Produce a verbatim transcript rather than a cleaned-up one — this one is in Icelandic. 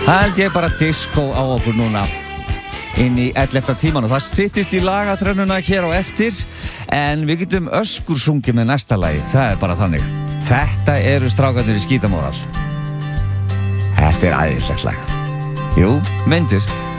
Það held ég bara disco á okkur núna inn í ellefta tíman og það styttist í lagatrennuna hér á eftir en við getum öskur sungið með næsta lagi, það er bara þannig. Þetta eru strákarnir í Skítamóral. Þetta er æðislegt lag. Jú, myndir.